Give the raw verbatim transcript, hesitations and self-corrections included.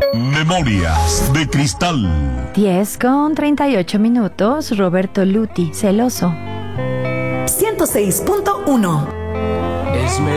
Memorias de Cristal. diez con treinta y ocho minutos. Roberto Luti, celoso. ciento seis punto uno.